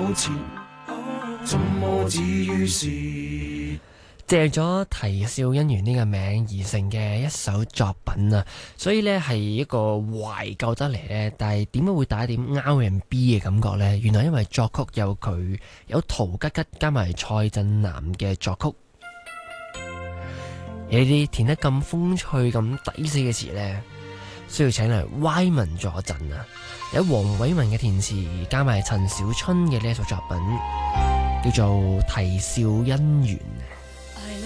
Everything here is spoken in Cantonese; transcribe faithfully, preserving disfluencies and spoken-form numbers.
糾纏，怎麼止於事？ 借咗啼笑姻緣呢個名而成嘅一首作品啊，所以呢係一個懷舊得嚟呢，但係點解會帶一點 R and B 嘅感覺呢？原來因為作曲有佢有陶吉吉加埋蔡振南嘅作曲，而呢啲填得咁風趣咁抵死嘅詞呢，需要請嚟 Y 文助陣啊！有黃偉文嘅填詞加埋陳小春嘅呢一首作品，叫做《啼笑姻緣》。